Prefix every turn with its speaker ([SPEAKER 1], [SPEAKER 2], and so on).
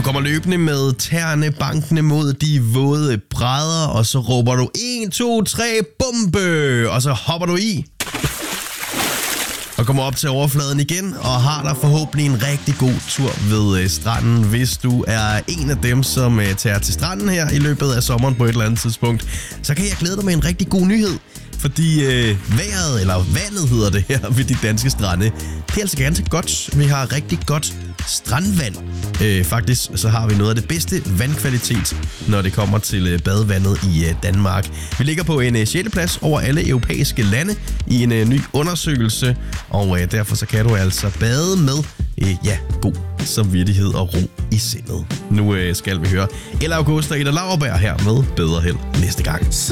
[SPEAKER 1] kommer løbende med tæerne bankende mod de våde brædder, og så råber du 1, 2, 3, bombe, og så hopper du i. Og kommer op til overfladen igen, og har der forhåbentlig en rigtig god tur ved stranden. Hvis du er en af dem, som tager til stranden her i løbet af sommeren på et eller andet tidspunkt, så kan jeg glæde dig med en rigtig god nyhed. Fordi vejret, eller vandet hedder det her ved de danske strande, det er altså ganske godt. Vi har rigtig godt strandvand. Faktisk så har vi noget af det bedste vandkvalitet, når det kommer til badevandet i Danmark. Vi ligger på en 6. plads over alle europæiske lande i en ny undersøgelse, og derfor så kan du altså bade med god samvittighed og ro i sindet. Nu skal vi høre Ella Augusta og Ida Lauerberg her med Bedre Held næste gang.